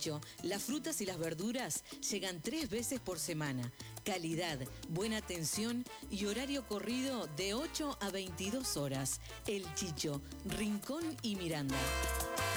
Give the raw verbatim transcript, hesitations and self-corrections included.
Chicho, las frutas y las verduras llegan tres veces por semana. Calidad, buena atención y horario corrido de ocho a veintidós horas. El Chicho, Rincón y Miranda.